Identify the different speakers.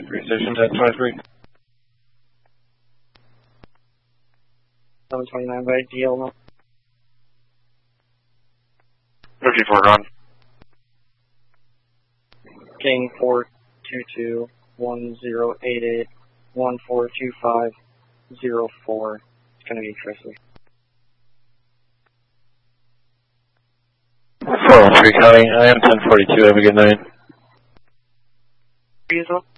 Speaker 1: 23 station, 1023.
Speaker 2: 729 by DL.
Speaker 1: 54 gone.
Speaker 2: King 422 1088 142504. It's going to be Chrisley.
Speaker 1: 413 County, I am 1042, have a good night.
Speaker 2: Diesel.